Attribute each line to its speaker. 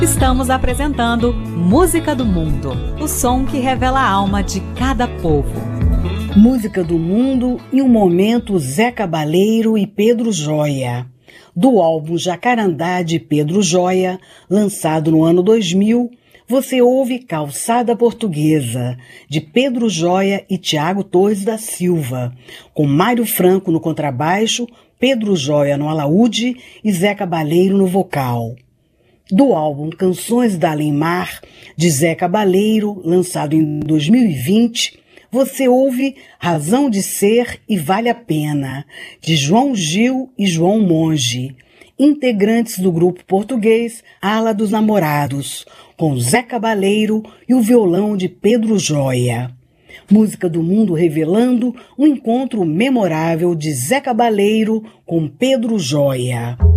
Speaker 1: Estamos apresentando Música do Mundo, o som que revela a alma de cada povo.
Speaker 2: Música do Mundo e um momento Zé Cabaleiro e Pedro Joia. Do álbum Jacarandá de Pedro Joia, lançado no ano 2000, você ouve Calçada Portuguesa, de Pedro Joia e Tiago Torres da Silva, com Mário Franco no contrabaixo, Pedro Joia no alaúde e Zé Cabaleiro no vocal. Do álbum Canções da Além-Mar, de Zé Cabaleiro, lançado em 2020, você ouve Razão de Ser e Vale a Pena, de João Gil e João Monge, integrantes do grupo português Ala dos Namorados, com Zé Cabaleiro e o violão de Pedro Joia. Música do Mundo revelando um encontro memorável de Zé Cabaleiro com Pedro Joia.